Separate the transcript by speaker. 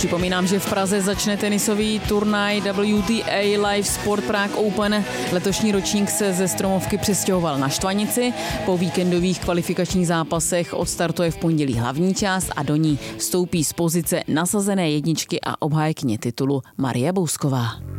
Speaker 1: Připomínám, že v Praze začne tenisový turnaj WTA Live Sport Prague Open. Letošní ročník se ze Stromovky přestěhoval na Štvanici. Po víkendových kvalifikačních zápasech odstartuje v pondělí hlavní část a do ní vstoupí z pozice nasazené jedničky a obhájkyně titulu Marie Bousková.